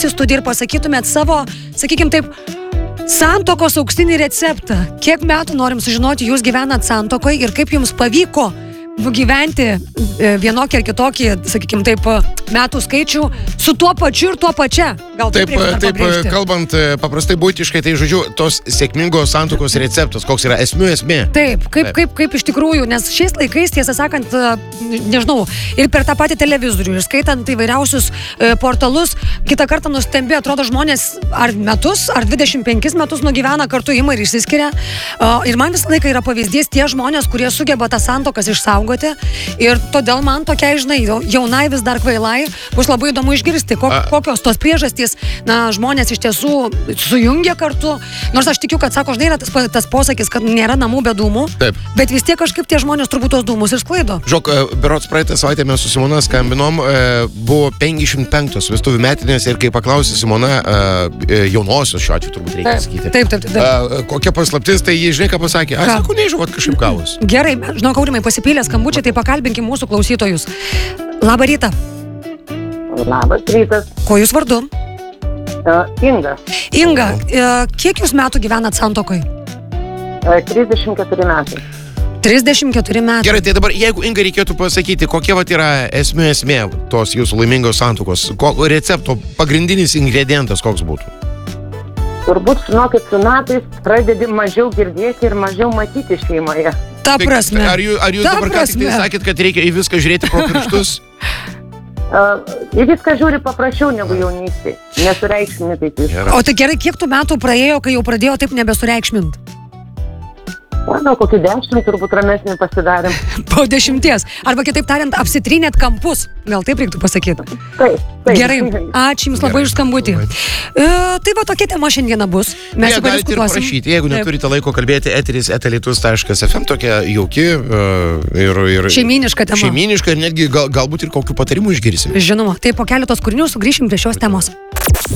į studiją ir pasakytumėt savo, sakykime taip, santuokos auksinį receptą. Kiek metų norim sužinoti, jūs gyvenat santuokoje ir kaip jums pavyko nugyventi vienokį ar kitokį, sakykime taip, metų skaičių su tuo pačiu ir tuo pačia. Gal taip kalbant paprastai būtiškai, tai žodžiu, tos sėkmingos santuokos receptas, koks yra esmė. Taip, kaip iš tikrųjų, nes šiais laikais, tiesą sakant, nežinau, ir per tą patį televizorių, ir skaitant įvairiausius portalus, kitą kartą nustembi, atrodo, žmonės ar metus, ar 25 metus nugyvena kartu, ima ir išsiskiria. Ir man visą laiką yra pavyzdys tie žmonės, kurie sugeba tą santuokas išsaugoti. Ir todėl man tokia, žinai, jaunai vis dar kvailai, bus labai įdomu išgirsti, kokios tos priežastys, žmonės iš tiesų sujungia kartu. Nors aš tikiu, kad, sako, žinai, yra tas posakis, kad nėra namų be dūmų, bet vis tiek kažkaip tie žmonės turbūt tos dūmus ir sklaido. Žok, berods praeitą savaitę mes su Simona skambinom, buvo 55 vestuvių metinės ir kai paklausė Simona, jaunosios šiuo atveju turbūt reikia sakyti. Taip. Kokia paslaptis, tai jie, žinai, ką pasakė? Aš sakau, nežinau, kažkaip gavus. Gerai, žinau, Aurimai, pasipylė skambučiai, tai pakalbinkim mūsų klausytojus. Labą rytą. Labas rytas. Ko jūs vardu? Inga. Inga, kiek jūs metų gyvenat santuokoje? 34 metai. 34 metai. Gerai, tai dabar, jeigu Inga reikėtų pasakyti, kokia yra esmė tos jūsų laimingos santuokos, recepto pagrindinis ingredientas koks būtų? Turbūt, žinokit, su metais pradedi mažiau girdėti ir mažiau matyti šeimoje. Ta prasme. Ar jūs dabar ką tik tai sakėt, kad reikia į viską žiūrėti pro pirštus? Į viską žiūri paprasčiau negu jaunystėje. Nesureikšmini taip jūs. O tai gerai, kiek tų metų praėjo, kai jau pradėjo taip nebesureikšmint? Manau, kokį 10 turbūt ramesnį pasidarėm. Po 10. Arba kitaip tariant, apsitrynėt kampus. Gal taip reiktų pasakyti. Taip. Gerai, ačiū Jums labai už skambutį. Tai va, tokia tema šiandieną bus. Mes galite ir parašyti, jeigu neturite laiko kalbėti, eteris@lietuvos.fm, tokia jauki ir šeimyniška tema. Šeimyniška ir netgi galbūt ir kokių patarimų išgirsime. Žinoma, tai po keletos kūrinių sugrįšim prie šios temos.